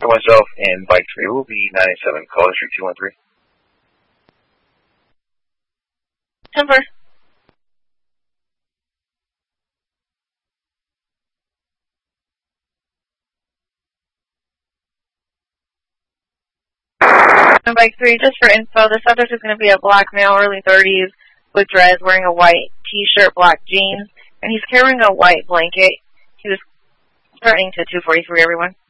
for myself and bike 3 will be 987 College Street 213. Temper. And bike 3, just for info, the subject is going to be a black male, early 30s, with dreads, wearing a white t-shirt, black jeans, and he's carrying a white blanket. He was starting to 243, everyone.